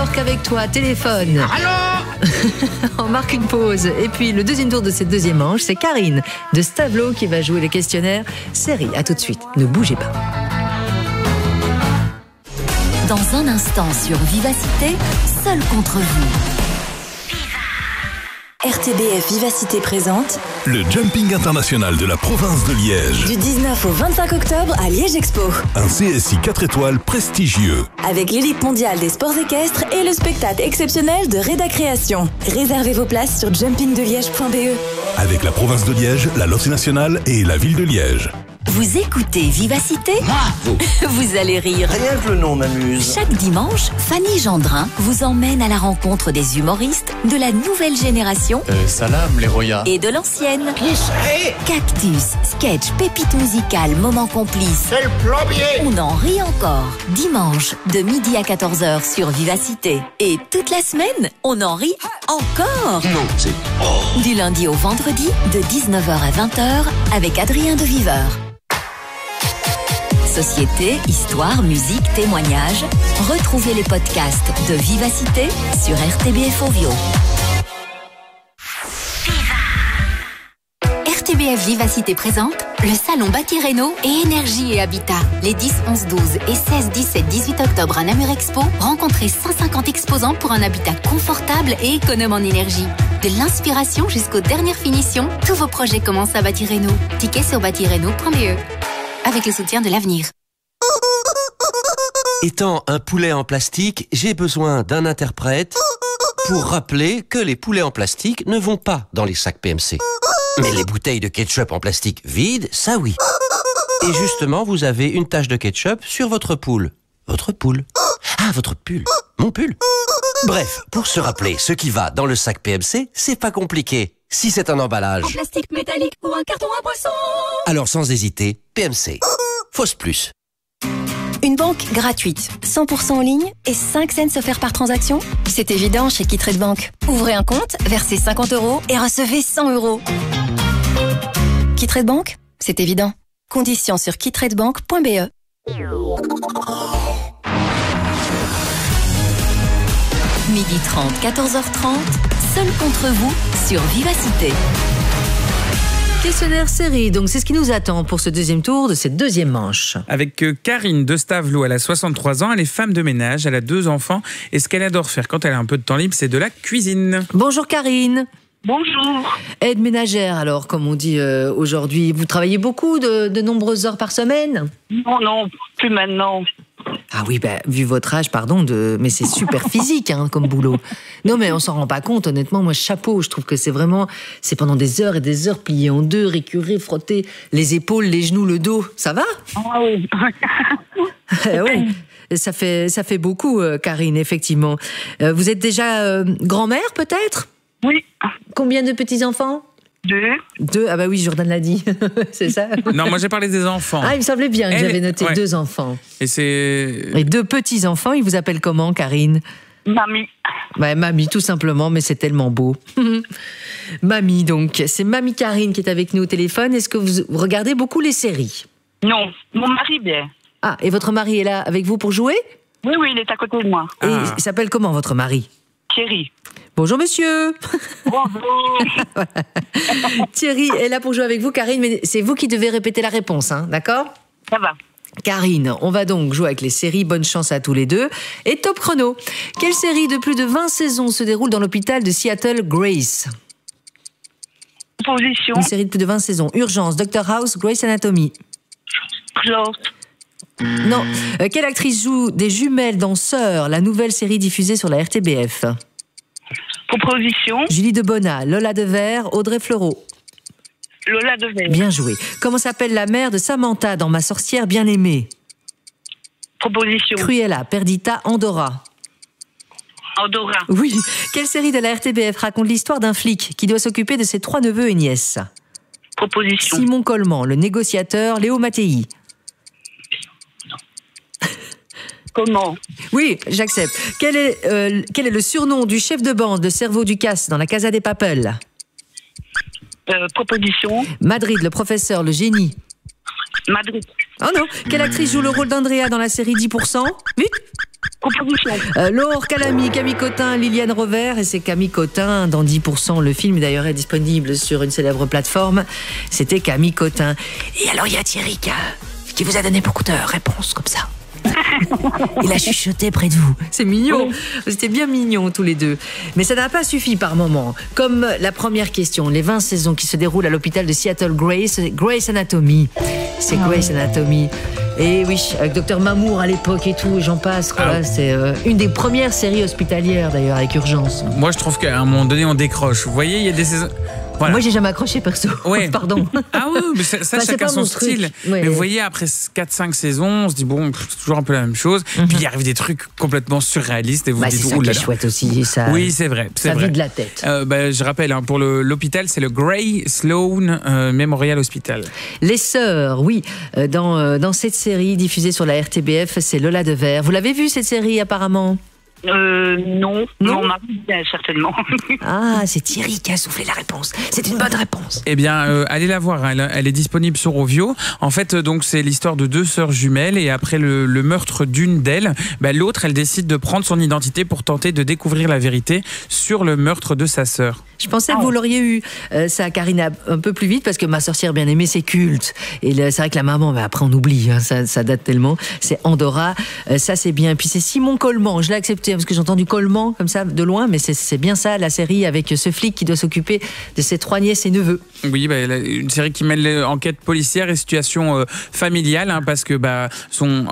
Jean-Marc avec toi, téléphone. Allô. On marque une pause. Et puis le deuxième tour de cette deuxième manche, c'est Karine de Stavelot qui va jouer les questionnaires série. À tout de suite, ne bougez pas. Dans un instant sur Vivacité, seul contre vous. RTBF Vivacité présente le Jumping international de la province de Liège. du 19 au 25 octobre à Liège Expo. Un CSI 4 étoiles prestigieux. Avec l'élite mondiale des sports équestres et le spectacle exceptionnel de Reda Création. Réservez vos places sur jumpingdeliège.be. Avec la province de Liège, la Loterie nationale et la ville de Liège. Vous écoutez Vivacité ? Vous allez rire. Rien que le nom m'amuse. Chaque dimanche, Fanny Gendrin vous emmène à la rencontre des humoristes de la nouvelle génération Salam, les Roya. et de l'ancienne. Qui serait? Cactus, sketch, pépite musicale, moment complice. C'est le plombier. On en rit encore. Dimanche, de midi à 14h sur Vivacité. Et toute la semaine, on en rit encore. Non, c'est... Du lundi au vendredi, de 19h à 20h, avec Adrien de Viveur. Société, histoire, musique, témoignages. Retrouvez les podcasts de Vivacité sur RTBF Ovio. RTBF Vivacité présente le salon Bâti Réno et Énergie et Habitat. Les 10, 11, 12 et 16, 17, 18 octobre à Namur Expo, rencontrez 150 exposants pour un habitat confortable et économe en énergie. De l'inspiration jusqu'aux dernières finitions, tous vos projets commencent à Bâti Réno. Ticket sur bâtireno.be. Avec le soutien de l'avenir. Étant un poulet en plastique, j'ai besoin d'un interprète pour rappeler que les poulets en plastique ne vont pas dans les sacs PMC. Mais les bouteilles de ketchup en plastique vides, ça oui. Et justement, vous avez une tache de ketchup sur votre poule. Votre poule. Ah, votre pull. Mon pull. Bref, pour se rappeler ce qui va dans le sac PMC, c'est pas compliqué. Si c'est un emballage, En plastique métallique ou un carton à boisson. alors sans hésiter, PMC. Fausse plus. Une banque gratuite, 100% en ligne et 5 cents offerts par transaction? C'est évident chez Kitrade Bank. Ouvrez un compte, versez 50 € et recevez 100 €. Kitrade Bank, c'est évident. Conditions sur kitradebank.be. Midi 30, 14h30, seul contre vous sur Vivacité. Questionnaire série, donc c'est ce qui nous attend pour ce deuxième tour de cette deuxième manche. Avec Karine de Stavelot, elle a 63 ans, elle est femme de ménage, elle a 2 enfants et ce qu'elle adore faire quand elle a un peu de temps libre, c'est de la cuisine. Bonjour Karine. Bonjour. Aide ménagère alors, comme on dit aujourd'hui. Vous travaillez beaucoup, de nombreuses heures par semaine? Non, plus maintenant. Ah oui, vu votre âge, pardon, mais c'est super physique comme boulot. Non mais on s'en rend pas compte, honnêtement, moi chapeau, je trouve que c'est pendant des heures et des heures plié en deux, récurer, frotter les épaules, les genoux, le dos, ça va? Ah oui. Oui, ça fait beaucoup, Karine, effectivement. Vous êtes déjà grand-mère peut-être? Oui. Combien de petits-enfants? 2. Ah bah oui, Jordan l'a dit, c'est ça? Non, moi j'ai parlé des enfants. Ah, il me semblait bien que j'avais noté 2 enfants. Et 2 petits-enfants, ils vous appellent comment, Karine? Mamie. Ouais, Mamie, tout simplement, mais c'est tellement beau. Mamie, donc, c'est Mamie Karine qui est avec nous au téléphone. Est-ce que vous regardez beaucoup les séries? Non, mon mari bien. Ah, et votre mari est là avec vous pour jouer? Oui, il est à côté de moi. Et il s'appelle comment, votre mari? Thierry. Bonjour monsieur. Bonjour. Thierry est là pour jouer avec vous, Karine, mais c'est vous qui devez répéter la réponse, d'accord? Ça va. Karine, on va donc jouer avec les séries. Bonne chance à tous les deux. Et top chrono. Quelle série de plus de 20 saisons se déroule dans l'hôpital de Seattle Grace? Position. Une série de plus de 20 saisons. Urgence, Dr House, Grey's Anatomy. Non. Quelle actrice joue des jumelles dans Sœurs, la nouvelle série diffusée sur la RTBF? Proposition. Julie Debona, Lola Devers, Audrey Fleurot. Lola Devers. Bien joué. Comment s'appelle la mère de Samantha dans Ma sorcière bien-aimée? Proposition. Cruella, Perdita, Andorra. Andorra. Oui. Quelle série de la RTBF raconte l'histoire d'un flic qui doit s'occuper de ses 3 neveux et nièces? Proposition. Simon Coleman, Le négociateur, Léo Mattei. Comment? Oui, j'accepte. Quel est le surnom du chef de bande de Cerveau Ducasse dans La Casa des Papel? Proposition. Madrid, le professeur, le génie. Madrid. Oh non. Quelle actrice joue le rôle d'Andrea dans la série 10%? Vite. Proposition. Laure Calamy, Camille Cotin, Liliane Rovert, et c'est Camille Cotin dans 10%. Le film d'ailleurs est disponible sur une célèbre plateforme. C'était Camille Cotin. Et alors il y a Thierry qui vous a donné beaucoup de réponses comme ça. Il a chuchoté près de vous. C'est mignon. C'était bien mignon tous les deux. Mais ça n'a pas suffi par moment. Comme la première question, les 20 saisons qui se déroulent à l'hôpital de Seattle Grey's Anatomy. C'est Grey's Anatomy. Et oui, avec Dr Mamour à l'époque et tout, et j'en passe. Voilà, c'est une des premières séries hospitalières d'ailleurs, avec Urgence. Moi, je trouve qu'à un moment donné, on décroche. Vous voyez, il y a des saisons... Voilà. Moi, j'ai jamais accroché perso. Ouais. Pardon. Ah oui, mais ça Enfin, chacun son style. Ouais. Mais vous voyez, après 4-5 saisons, on se dit, bon, c'est toujours un peu la même chose. Puis il arrive des trucs complètement surréalistes et vous Bah, dites, c'est ça qui est chouette aussi. Ça, oui, c'est vrai. ça vrai. vide la tête. Je rappelle, hein, pour l'hôpital, c'est le Grey Sloan Memorial Hospital. Les Sœurs, oui. Dans cette série diffusée sur la RTBF, c'est Lola Devers. Vous l'avez vue, cette série, apparemment? Non. Non. Mon mari, certainement. Ah, c'est Thierry qui a soufflé la réponse. C'est une bonne réponse. Eh bien, allez la voir. Elle est disponible sur Ovio. En fait, donc c'est l'histoire de 2 sœurs jumelles et après le meurtre d'une d'elles, l'autre, elle décide de prendre son identité pour tenter de découvrir la vérité sur le meurtre de sa sœur. Je pensais que vous l'auriez eu, ça, Karine, un peu plus vite, parce que Ma sorcière bien aimée, c'est culte. Et c'est vrai que la maman, mais après on oublie, hein, ça date tellement. C'est Andorra, ça c'est bien. Et puis c'est Simon Coleman, je l'ai accepté, parce que j'ai entendu Coleman comme ça de loin, mais c'est bien ça, la série avec ce flic qui doit s'occuper de ses 3 nièces et neveux. Oui, une série qui mêle enquête policière et situation familiale, hein, parce que son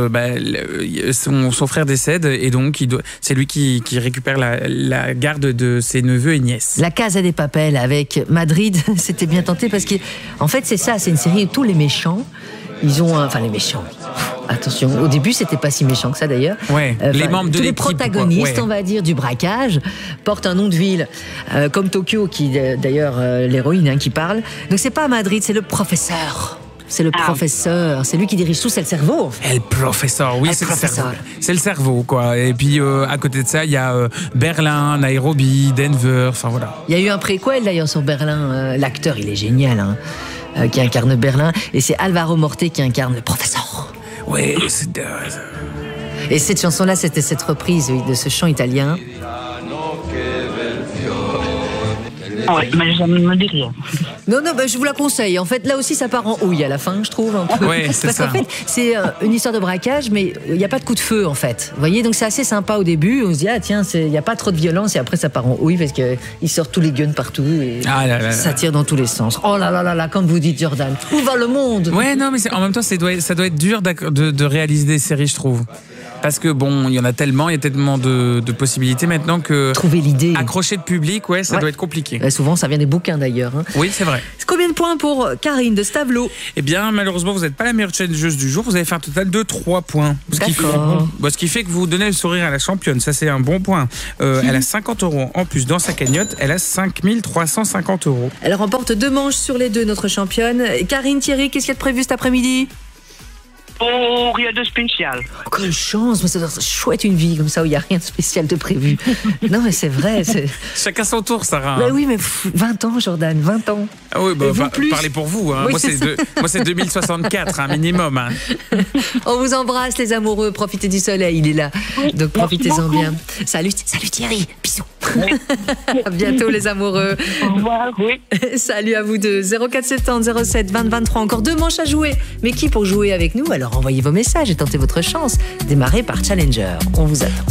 frère décède et donc c'est lui qui récupère la garde de ses neveux et nièces. La Casa des Papel avec Madrid, c'était bien tenté parce que, en fait, c'est ça, c'est une série où tous les méchants, ils ont, les méchants. Attention, au début, c'était pas si méchant que ça d'ailleurs. Ouais, les membres de tous les l'équipe, protagonistes, ouais. On va dire, du braquage, portent un nom de ville, comme Tokyo, qui d'ailleurs l'héroïne qui parle. Donc c'est pas Madrid, c'est le professeur. C'est le professeur, c'est lui qui dirige tout, c'est le cerveau. En fait. Le professeur, oui, c'est le cerveau. C'est le cerveau, quoi. Et puis, à côté de ça, il y a Berlin, Nairobi, Denver, enfin voilà. Il y a eu un préquel d'ailleurs sur Berlin. L'acteur, il est génial, hein, qui incarne Berlin. Et c'est Alvaro Morte qui incarne le professeur. Oui, c'est... Et cette chanson-là, c'était cette reprise de ce chant italien. Ouais, mais ça ne me dit rien. Non, je vous la conseille. En fait, là aussi, ça part en houille à la fin, je trouve. Un peu. Ouais, c'est Parce ça. qu'en fait, c'est une histoire de braquage, mais il n'y a pas de coup de feu, en fait. Vous voyez, donc c'est assez sympa au début. On se dit, tiens, il n'y a pas trop de violence, et après, ça part en houille parce qu'ils sortent tous les guns partout et ça tire dans tous les sens. Oh là là là là, comme vous dites, Jordan. Où va le monde? Ouais, non, mais en même temps, ça doit être dur de réaliser des séries, je trouve. Parce que bon, il y a tellement de possibilités maintenant que... Trouver l'idée. Accrocher le public, ça doit être compliqué. Souvent, ça vient des bouquins d'ailleurs. Hein. Oui, c'est vrai. Combien de points pour Karine de Stavelot? Eh bien, malheureusement, vous n'êtes pas la meilleure challengeuse du jour. Vous avez fait un total de 3 points. Ce qui fait que vous donnez le sourire à la championne. Ça, c'est un bon point. Elle a 50 € en plus dans sa cagnotte. Elle a 5 350 €. Elle remporte 2 manches sur les 2, notre championne. Karine, Thierry, qu'est-ce qu'il y a de prévu cet après-midi? Oh, rien de spécial. Oh, quelle chance, mais ça doit être chouette une vie comme ça où il n'y a rien de spécial de prévu. Non, mais c'est vrai. Chacun son tour, Sarah. Bah oui, mais 20 ans, Jordan, 20 ans. Ah oui, plus parlez pour vous. Hein. Oui, moi, c'est 2064, un minimum. Hein. On vous embrasse, les amoureux. Profitez du soleil, il est là. Donc profitez-en bien. Salut Thierry. Bisous. À bientôt, les amoureux. Au revoir, oui. Salut à vous deux. 0470 07 20 23. Encore 2 manches à jouer. Mais qui pour jouer avec nous? Alors envoyez vos messages et tentez votre chance. Démarrez par Challenger. On vous attend.